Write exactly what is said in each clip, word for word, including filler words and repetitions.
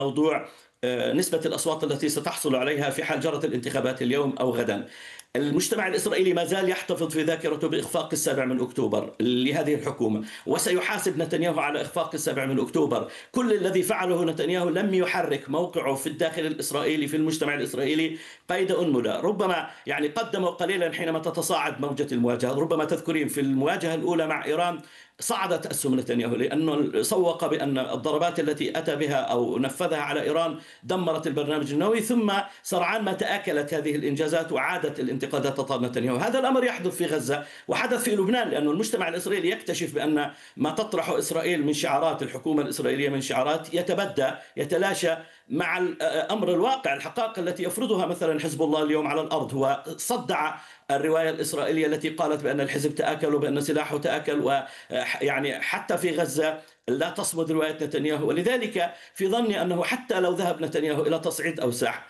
موضوع آه، نسبة الأصوات التي ستحصل عليها في حال جرت الانتخابات اليوم أو غدا. المجتمع الإسرائيلي ما زال يحتفظ في ذاكرته بإخفاق السابع من أكتوبر لهذه الحكومة، وسيحاسب نتنياهو على إخفاق السابع من أكتوبر. كل الذي فعله نتنياهو لم يحرك موقعه في الداخل الإسرائيلي في المجتمع الإسرائيلي قيد أنملة. ربما يعني قدموا قليلا حينما تتصاعد موجة المواجهة. ربما تذكرين في المواجهة الأولى مع إيران صعد تأسم نتنياهو لأنه سوق بأن الضربات التي أتى بها أو نفذها على إيران دمرت البرنامج النووي، ثم سرعان ما تآكلت هذه الإنجازات وعادت الانتقادات ضد نتنياهو. هذا الأمر يحدث في غزة وحدث في لبنان، لأن المجتمع الإسرائيلي يكتشف بأن ما تطرحه إسرائيل من شعارات، الحكومة الإسرائيلية من شعارات، يتبدى يتلاشى مع الأمر الواقع. الحقائق التي يفرضها مثلا حزب الله اليوم على الأرض هو صدع الرواية الإسرائيلية التي قالت بأن الحزب تآكل وبأن سلاحه تآكل، ويعني حتى في غزة لا تصمد رواية نتنياهو. ولذلك في ظني أنه حتى لو ذهب نتنياهو إلى تصعيد أو ساح،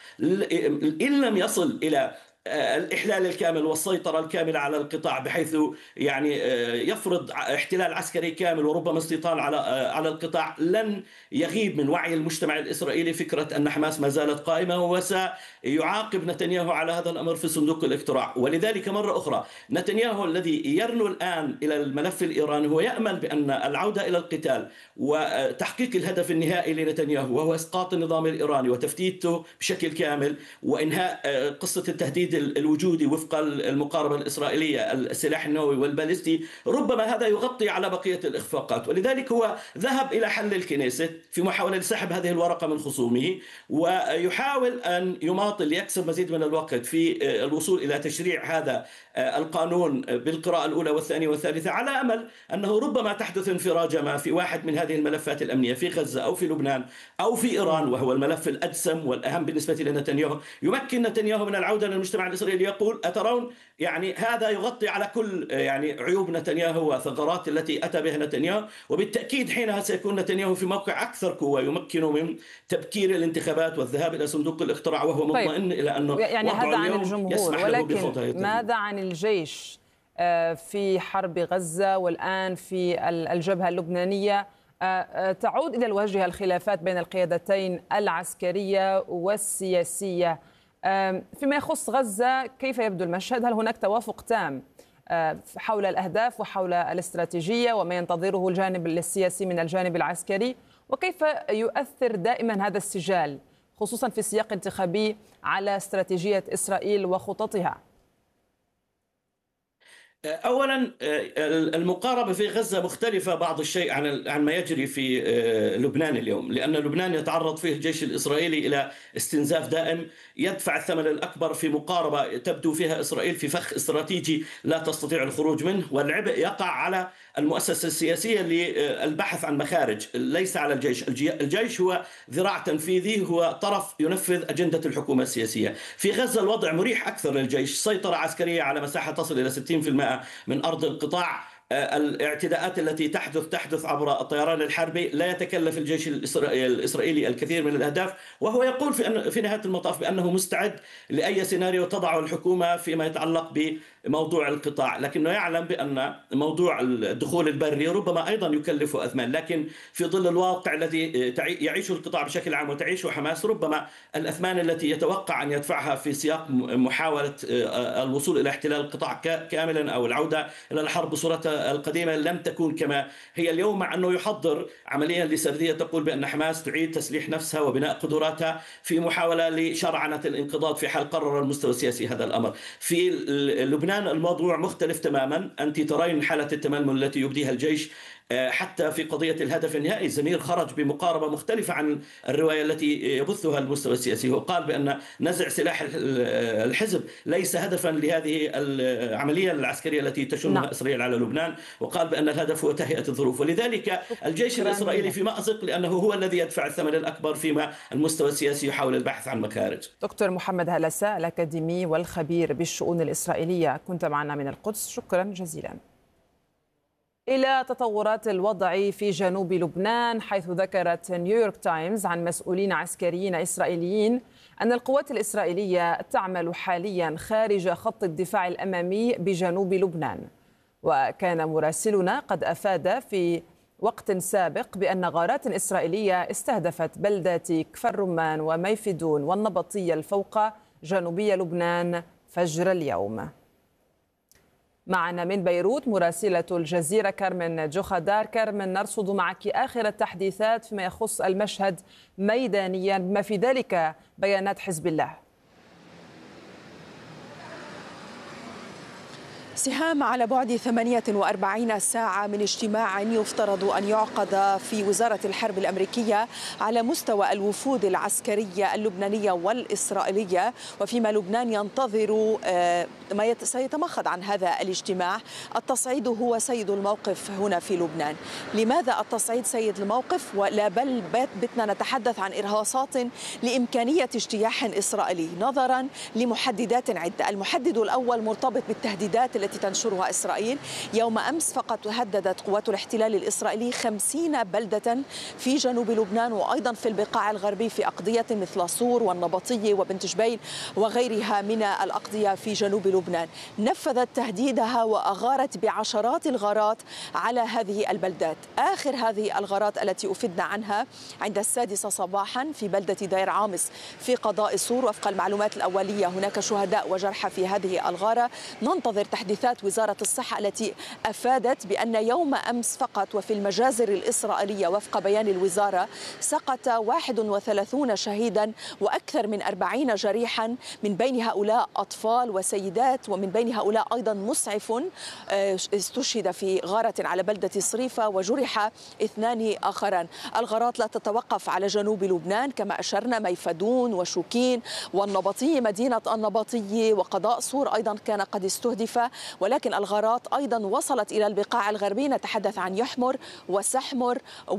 إن لم يصل إلى الإحلال الكامل والسيطرة الكاملة على القطاع بحيث يعني يفرض احتلال عسكري كامل وربما استيطان على على القطاع، لن يغيب من وعي المجتمع الإسرائيلي فكرة أن حماس ما زالت قائمة، وسيعاقب نتنياهو على هذا الأمر في صندوق الاقتراع. ولذلك مرة أخرى نتنياهو الذي يرنو الآن إلى الملف الإيراني هو يأمل بأن العودة إلى القتال وتحقيق الهدف النهائي لنتنياهو، وهو إسقاط النظام الإيراني وتفتيته بشكل كامل وإنهاء قصة التهديد الوجودي وفق المقاربة الإسرائيلية، السلاح النووي والبالستي. ربما هذا يغطي على بقية الإخفاقات، ولذلك هو ذهب إلى حل الكنيسة في محاولة لسحب هذه الورقة من خصومه، ويحاول أن يماطل يكسب مزيد من الوقت في الوصول إلى تشريع هذا القانون بالقراءة الأولى والثانية والثالثة، على أمل أنه ربما تحدث انفراجة ما في واحد من هذه الملفات الأمنية في غزة أو في لبنان أو في إيران، وهو الملف الأدسم والأهم بالنسبة لنتنياهو. يمكن نتنياهو من العودة للمجتمع الإسرائيلي يقول أترون يعني هذا يغطي على كل يعني عيوب نتنياهو وثغرات التي أتى بها نتنياهو، وبالتأكيد حينها سيكون نتنياهو في موقع أكثر قوة يمكنه من تبكير الانتخابات والذهاب إلى صندوق الاقتراع، وهو مطمئن طيب. إلى أنه يعني هذا عن الجمهور، ولكن ماذا عن الجيش في حرب غزة والآن في الجبهة اللبنانية؟ تعود إلى الواجهة الخلافات بين القيادتين العسكرية والسياسية. فيما يخص غزة كيف يبدو المشهد؟ هل هناك توافق تام حول الأهداف وحول الاستراتيجية وما ينتظره الجانب السياسي من الجانب العسكري؟ وكيف يؤثر دائما هذا السجال خصوصا في سياق انتخابي على استراتيجية إسرائيل وخططها؟ أولا المقاربة في غزة مختلفة بعض الشيء عن عن ما يجري في لبنان اليوم، لأن لبنان يتعرض فيه الجيش الإسرائيلي إلى استنزاف دائم يدفع الثمن الأكبر في مقاربة تبدو فيها إسرائيل في فخ استراتيجي لا تستطيع الخروج منه، والعبء يقع على المؤسسة السياسية للبحث عن مخارج، ليس على الجيش. الجيش هو ذراع تنفيذي، هو طرف ينفذ أجندة الحكومة السياسية. في غزة الوضع مريح أكثر للجيش، سيطرة عسكرية على مساحة تصل إلى ستين بالمئة من أرض القطاع. الاعتداءات التي تحدث تحدث عبر الطيران الحربي، لا يتكلف الجيش الإسرائيلي الكثير من الأهداف، وهو يقول في في نهاية المطاف بأنه مستعد لأي سيناريو تضعه الحكومة فيما يتعلق بموضوع القطاع، لكنه يعلم بأن موضوع الدخول البري ربما أيضا يكلفه أثمان. لكن في ظل الواقع الذي يعيشه القطاع بشكل عام وتعيشه حماس، ربما الأثمان التي يتوقع أن يدفعها في سياق محاولة الوصول إلى احتلال القطاع كاملا أو العودة إلى الحرب بصورتها القديمة لم تكون كما هي اليوم، مع أنه يحضر عمليا لسردية تقول بأن حماس تعيد تسليح نفسها وبناء قدراتها في محاولة لشرعنة الانقضاض في حال قرر المستوى السياسي هذا الأمر. في لبنان الموضوع مختلف تماما، أنت ترين حالة التململ التي يبديها الجيش حتى في قضية الهدف النهائي. الزمير خرج بمقاربة مختلفة عن الرواية التي يبثها المستوى السياسي، هو قال بأن نزع سلاح الحزب ليس هدفا لهذه العملية العسكرية التي تشنها إسرائيل على لبنان، وقال بأن الهدف هو تهيئة الظروف. ولذلك الجيش الإسرائيلي في مأزق، لأنه هو الذي يدفع الثمن الأكبر فيما المستوى السياسي يحاول البحث عن مخارج. دكتور محمد هلسة الأكاديمي والخبير بالشؤون الإسرائيلية، كنت معنا من القدس، شكرا جزيلا. إلى تطورات الوضع في جنوب لبنان، حيث ذكرت نيويورك تايمز عن مسؤولين عسكريين إسرائيليين أن القوات الإسرائيلية تعمل حاليا خارج خط الدفاع الأمامي بجنوب لبنان. وكان مراسلنا قد أفاد في وقت سابق بأن غارات إسرائيلية استهدفت بلدات كفر رمان وميفدون والنبطية الفوق جنوبي لبنان فجر اليوم. معنا من بيروت مراسلة الجزيرة كارمن جوخدار. كارمن، نرصد معك آخر التحديثات فيما يخص المشهد ميدانيا، بما في ذلك بيانات حزب الله. سهام، على بعد ثمانية وأربعين ساعة من اجتماع يفترض أن يعقد في وزارة الحرب الأمريكية على مستوى الوفود العسكرية اللبنانية والإسرائيلية، وفيما لبنان ينتظر ما سيتمخض عن هذا الاجتماع. التصعيد هو سيد الموقف هنا في لبنان. لماذا التصعيد سيد الموقف؟ ولا بل بتنا نتحدث عن إرهاصات لإمكانية اجتياح إسرائيلي نظرا لمحددات عدة. المحدد الأول مرتبط بالتهديدات التي تنشرها إسرائيل. يوم أمس فقط هددت قوات الاحتلال الإسرائيلي خمسين بلدة في جنوب لبنان وأيضا في البقاع الغربي في أقضية مثل صور والنبطية وبنت جبيل وغيرها من الأقضية في جنوب لبنان. نفذت تهديدها وأغارت بعشرات الغارات على هذه البلدات. آخر هذه الغارات التي أفدنا عنها عند السادسة صباحا في بلدة دير عامص في قضاء صور. وفق المعلومات الأولية هناك شهداء وجرحى في هذه الغارة. ننتظر تحديثات وزارة الصحة التي أفادت بأن يوم أمس فقط وفي المجازر الإسرائيلية وفق بيان الوزارة سقط واحد وثلاثين شهيدا وأكثر من أربعين جريحا، من بين هؤلاء أطفال وسيدات، ومن بين هؤلاء أيضا مسعف استشهد في غارة على بلدة صريفة وجرح اثنان آخران. الغارات لا تتوقف على جنوب لبنان كما أشرنا، ميفدون وشوكين والنبطية، مدينة النبطية وقضاء صور أيضا كان قد استهدف، ولكن الغارات أيضا وصلت إلى البقاع الغربي. نتحدث عن يحمر وسحمر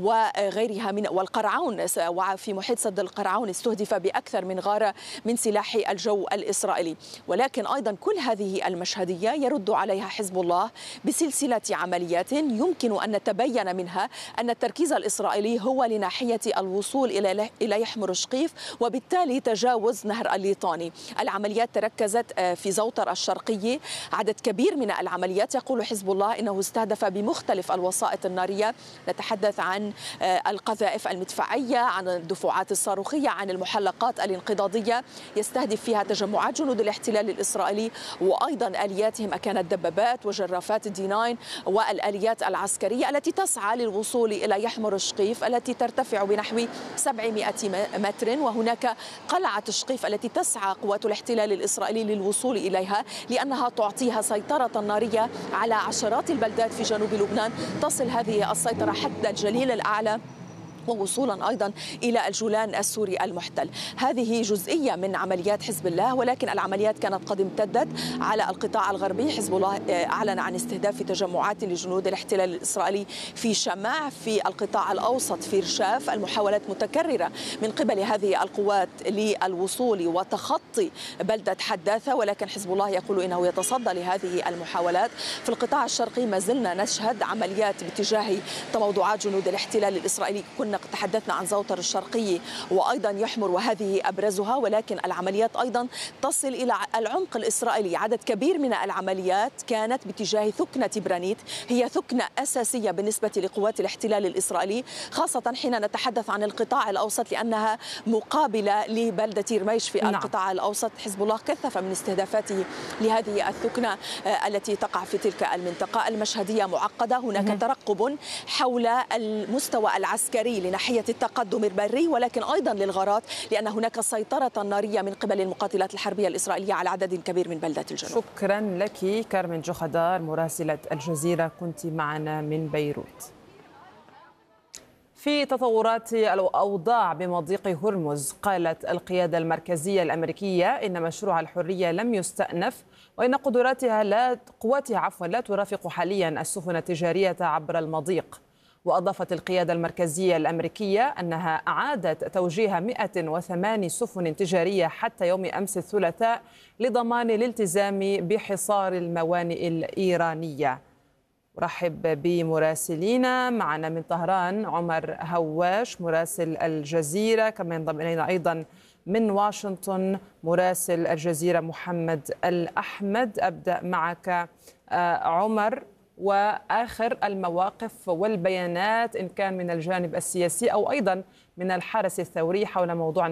وغيرها من والقرعون، وفي محيط سد القرعون استهدف بأكثر من غارة من سلاح الجو الإسرائيلي. ولكن أيضا كل هذه المشهدية يرد عليها حزب الله بسلسلة عمليات يمكن أن نتبين منها أن التركيز الإسرائيلي هو لناحية الوصول إلى إلى يحمر شقيف وبالتالي تجاوز نهر الليطاني. العمليات تركزت في زوطر الشرقية. عدد كبير من العمليات يقول حزب الله إنه استهدف بمختلف الوسائط النارية. نتحدث عن القذائف المدفعية، عن الدفعات الصاروخية، عن المحلقات الانقضاضية يستهدف فيها تجمعات جنود الاحتلال الإسرائيلي وأيضا آلياتهم كانت دبابات وجرافات الدي تسعة والآليات العسكرية التي تسعى للوصول إلى يحمر شقيف التي ترتفع بنحو سبعمائة متر. وهناك قلعة شقيف التي تسعى قوات الاحتلال الإسرائيلي للوصول إليها لأنها تعطيها سيطرة نارية على عشرات البلدات في جنوب لبنان. تصل هذه السيطرة حتى الجليل الأعلى ووصولا أيضا إلى الجولان السوري المحتل. هذه جزئية من عمليات حزب الله، ولكن العمليات كانت قد امتدت على القطاع الغربي. حزب الله أعلن عن استهداف تجمعات لجنود الاحتلال الإسرائيلي في شمع، في القطاع الأوسط في رشاف. المحاولات متكررة من قبل هذه القوات للوصول وتخطي بلدة حداثة، ولكن حزب الله يقول إنه يتصدى لهذه المحاولات. في القطاع الشرقي ما زلنا نشهد عمليات باتجاه تموضعات جنود الاحتلال الإسرائيلي. كنا تحدثنا عن زوطر الشرقية وأيضا يحمر وهذه أبرزها، ولكن العمليات أيضا تصل إلى العمق الإسرائيلي. عدد كبير من العمليات كانت باتجاه ثكنة برانيت، هي ثكنة أساسية بالنسبة لقوات الاحتلال الإسرائيلي، خاصة حين نتحدث عن القطاع الأوسط لأنها مقابلة لبلدة رميش في نعم. القطاع الأوسط. حزب الله كثف من استهدافاته لهذه الثكنة التي تقع في تلك المنطقة. المشهدية معقدة، هناك م- ترقب حول المستوى العسكري لناحية التقدم البري، ولكن أيضا للغارات لأن هناك سيطرة نارية من قبل المقاتلات الحربية الإسرائيلية على عدد كبير من بلدات الجنوب. شكرا لك كارمن جوخدار مراسلة الجزيرة، كنت معنا من بيروت. في تطورات الأوضاع بمضيق هرمز، قالت القيادة المركزية الأمريكية إن مشروع الحرية لم يستأنف وإن قدراتها لا قواتها عفوا لا ترافق حاليا السفن التجارية عبر المضيق. وأضافت القيادة المركزية الأمريكية أنها أعادت توجيه مئة وثمانية سفن تجارية حتى يوم أمس الثلاثاء لضمان الالتزام بحصار الموانئ الإيرانية. أرحب بمراسلينا، معنا من طهران عمر هواش مراسل الجزيرة، كما ينضم إلينا أيضا من واشنطن مراسل الجزيرة محمد الأحمد. أبدأ معك عمر، وآخر المواقف والبيانات إن كان من الجانب السياسي أو أيضا من الحرس الثوري حول موضوع